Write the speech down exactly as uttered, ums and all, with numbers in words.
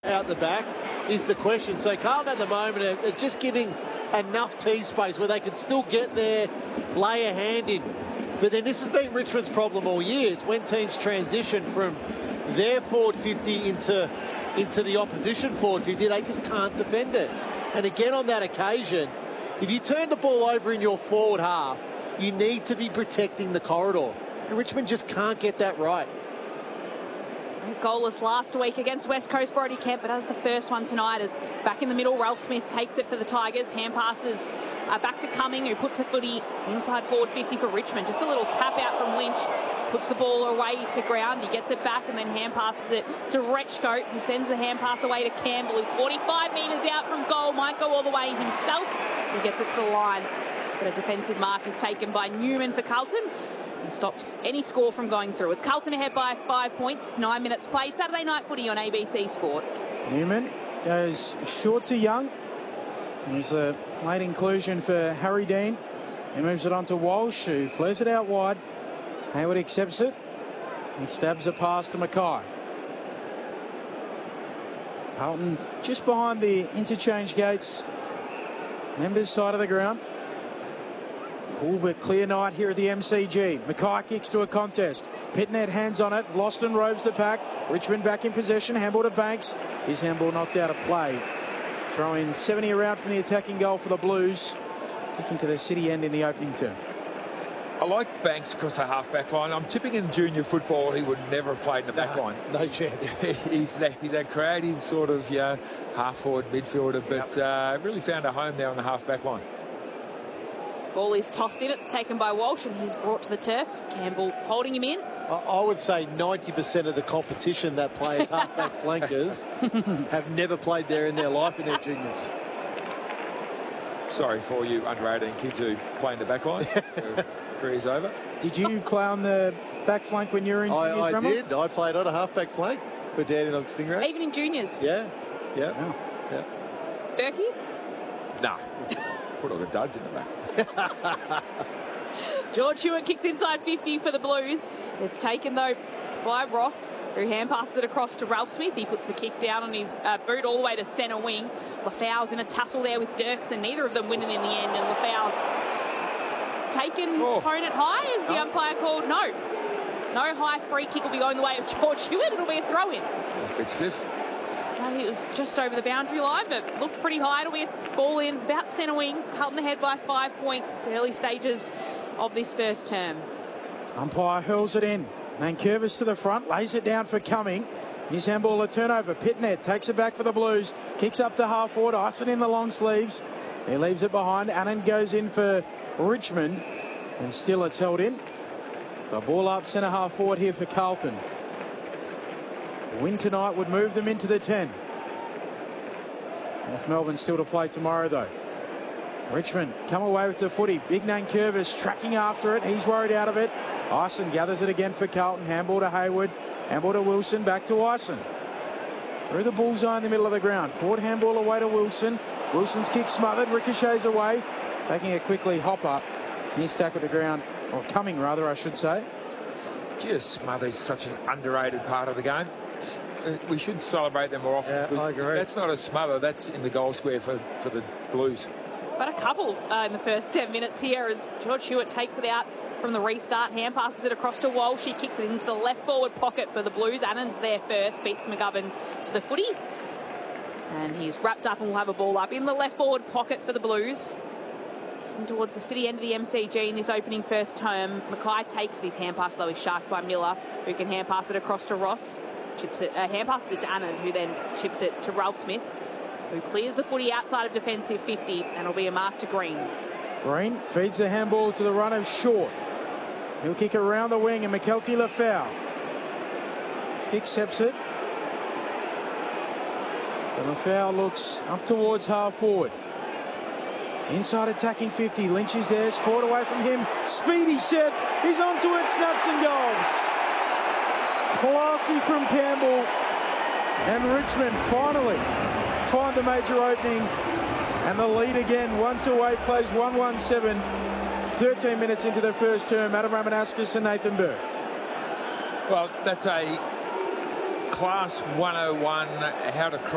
out the back is the question. So Carlton at the moment are, are just giving enough tee space where they can still get there, lay a hand in. But then this has been Richmond's problem all year. It's when teams transition from their forward fifty into, into the opposition forward fifty, they just can't defend it. And again on that occasion, if you turn the ball over in your forward half, you need to be protecting the corridor. And Richmond just can't get that right. Goalless last week against West Coast, Brody Kemp, but as the first one tonight is back in the middle. Ralph Smith takes it for the Tigers. Hand passes uh, back to Cumming, who puts the footy inside forward fifty for Richmond. Just a little tap out from Lynch. Puts the ball away to ground. He gets it back and then hand passes it to Retchcote, who sends the hand pass away to Campbell, who's forty-five metres out from goal. Might go all the way himself. He gets it to the line. But a defensive mark is taken by Newman for Carlton and stops any score from going through. It's Carlton ahead by five points. Nine minutes played. Saturday night footy on A B C Sport. Newman goes short to Young. There's a late inclusion for Harry Dean. He moves it on to Walsh, who flares it out wide. Hayward accepts it. He stabs a pass to Mackay. Carlton just behind the interchange gates. Members side of the ground. Cool but clear night here at the M C G. Mackay kicks to a contest. Pitnet hands on it. Vlauston roves the pack. Richmond back in possession. Handball to Banks. His handball knocked out of play. Throw in seventy around from the attacking goal for the Blues. Kicking to the city end in the opening term. I like Banks across the half-back line. I'm tipping in junior football he would never have played in the back no, line. No chance. he's, that, he's that creative sort of yeah, half-forward midfielder, but yep. uh, really found a home now on the half-back line. Ball is tossed in. It's taken by Walsh and he's brought to the turf. Campbell holding him in. I would say ninety percent of the competition that play as half-back flankers have never played there in their life in their juniors. Sorry for you under eighteen kids who play in the back line. Career's over. Did you play on the back flank when you were in juniors, I, I Ramon? did. I played on a half-back flank for Dandenong Stingrays. Even in juniors? Yeah. Yeah. Oh. yeah. Berkey? No. Put all the duds in the back. George Hewitt kicks inside fifty for the Blues. It's taken, though, by Ross, who hand passes it across to Ralph Smith. He puts the kick down on his uh, boot all the way to centre wing. Lafau's in a tussle there with Dirks, and neither of them winning in the end. And Lafau's taken his oh. opponent high as the oh. umpire called no. No high free kick will be going the way of George Hewitt. It'll be a throw-in. A bit stiff. No, it was just over the boundary line, but looked pretty high. It'll be a ball in about centre wing. Carlton ahead by five points. Early stages of this first term. Umpire hurls it in. Nankervis to the front, lays it down for Cumming. His handball a turnover. Pitnet takes it back for the Blues. Kicks up to half forward. Ison in the long sleeves. He leaves it behind. Annan goes in for Richmond. And still it's held in. So ball up centre half forward here for Carlton. A win tonight would move them into the ten. North Melbourne still to play tomorrow though. Richmond come away with the footy. Big Nankervis tracking after it. He's worried out of it. Ison gathers it again for Carlton. Handball to Hayward. Handball to Wilson. Back to Ison. Through the bullseye in the middle of the ground. Forward handball away to Wilson. Wilson's kick smothered. Ricochets away. Taking it quickly. Hopper. He's tackled to ground. Or coming rather, I should say. Just Smother's such an underrated part of the game. We should celebrate them more often. Yeah, I agree. That's not a smother. That's in the goal square for, for the Blues. But a couple uh, in the first ten minutes here as George Hewitt takes it out from the restart. Hand passes it across to Walsh. He kicks it into the left forward pocket for the Blues. Annan's there first. Beats McGovern to the footy. And he's wrapped up and will have a ball up in the left forward pocket for the Blues. Kicking towards the city end of the M C G in this opening first term. Mackay takes his hand pass, though he's sharked by Miller, who can hand pass it across to Ross. Chips it, uh, hand passes it to Annan, who then chips it to Ralph Smith, who clears the footy outside of defensive fifty, and it'll be a mark to Green. Green feeds the handball to the run of Short. He'll kick around the wing, and McKelty Lafau. Stick accepts it. And Lafau looks up towards half forward. Inside attacking fifty. Lynch is there. Scored away from him. Speedy Seth. He's onto it. Snaps and goals. Classy from Campbell. And Richmond finally find the major opening. And the lead again. One to eight. Plays one one seven. thirteen minutes into the first term. Adam Ramanauskas and Nathan Burke. Well, that's a class one oh one how to